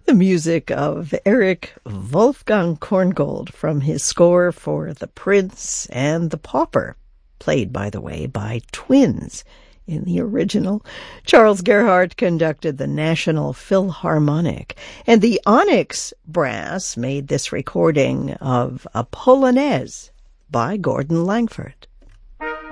The music of Erich Wolfgang Korngold from his score for The Prince and the Pauper, played, by the way, by twins. In the original, Charles Gerhardt conducted the National Philharmonic, and the Onyx Brass made this recording of a Polonaise by Gordon Langford.